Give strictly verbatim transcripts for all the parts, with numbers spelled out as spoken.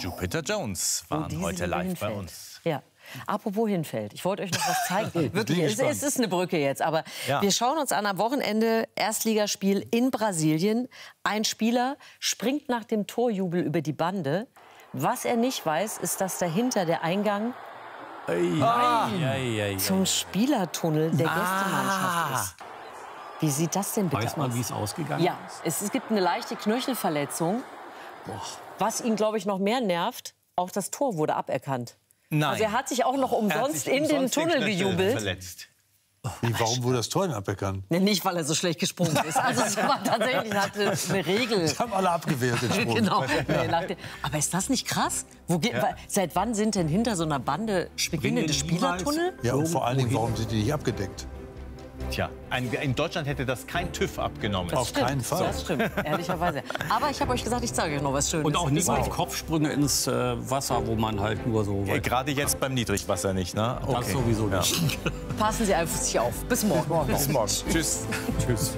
Jupiter Jones waren heute live bei uns. Ja. Apropos Hinfeld, ich wollte euch noch was zeigen. Wirklich, es, es ist eine Brücke jetzt, aber ja. Wir schauen uns an am Wochenende Erstligaspiel in Brasilien. Ein Spieler springt nach dem Torjubel über die Bande. Was er nicht weiß, ist, dass dahinter der Eingang ah, zum Spielertunnel der Gästemannschaft ah. ist. Wie sieht das denn bitte aus? Weiß man, wie es ausgegangen ja, ist? Es, es gibt eine leichte Knöchelverletzung. Boah. Was ihn, glaube ich, noch mehr nervt, auch das Tor wurde aberkannt. Nein. Also er hat sich auch noch umsonst in den Tunnel gejubelt. Verletzt. Wie, warum wurde das Tor denn aberkannt? Nee, nicht, weil er so schlecht gesprungen ist. Also es war tatsächlich hatte eine Regel. Das haben alle abgewehrt, den Sprung. Genau. Nee, aber ist das nicht krass? Wo geht, ja. Seit wann sind denn hinter so einer Bande beginnende Spielertunnel? Ja, und vor allen Dingen, warum sind die nicht abgedeckt? Tja, ein, in Deutschland hätte das kein TÜV abgenommen. Das Auf stimmt. keinen Fall. Das stimmt, ehrlicherweise. Aber ich habe euch gesagt, ich zeige euch noch was Schönes. Und auch nicht wow. Kopfsprünge ins äh, Wasser, wo man halt nur so... Ja, gerade jetzt beim Niedrigwasser nicht, ne? Okay. Das sowieso nicht. Ja. Passen Sie einfach sich auf. Bis morgen. Bis morgen. Tschüss. Tschüss.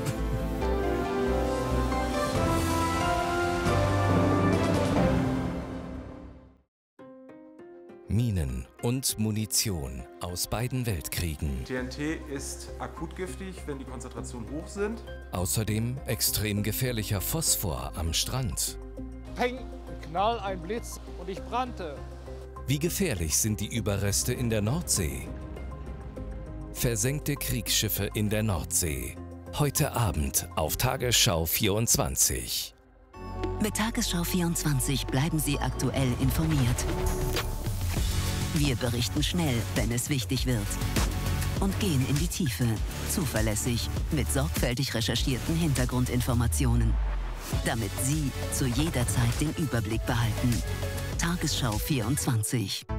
Minen und Munition aus beiden Weltkriegen. T N T ist akut giftig, wenn die Konzentrationen hoch sind. Außerdem extrem gefährlicher Phosphor am Strand. Peng, Knall, ein Blitz und ich brannte. Wie gefährlich sind die Überreste in der Nordsee? Versenkte Kriegsschiffe in der Nordsee. Heute Abend auf Tagesschau vierundzwanzig. Mit Tagesschau vierundzwanzig bleiben Sie aktuell informiert. Wir berichten schnell, wenn es wichtig wird. Und gehen in die Tiefe, zuverlässig, mit sorgfältig recherchierten Hintergrundinformationen. Damit Sie zu jeder Zeit den Überblick behalten. Tagesschau vierundzwanzig.